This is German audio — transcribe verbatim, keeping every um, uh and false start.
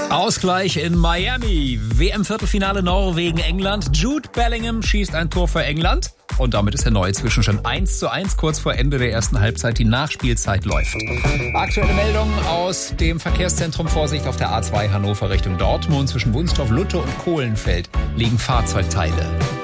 Ausgleich in Miami. W M-Viertelfinale Norwegen-England. Jude Bellingham schießt ein Tor für England. Und damit ist der neue Zwischenstand eins zu eins kurz vor Ende der ersten Halbzeit. Die Nachspielzeit läuft. Aktuelle Meldung aus dem Verkehrszentrum. Vorsicht auf der A zwei Hannover Richtung Dortmund. Zwischen Wunstorf, Lutte und Kohlenfeld liegen Fahrzeugteile.